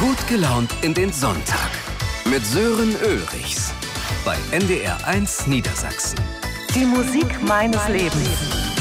Gut gelaunt in den Sonntag mit Sören Ulrichs bei NDR 1 Niedersachsen. Die Musik meines Lebens.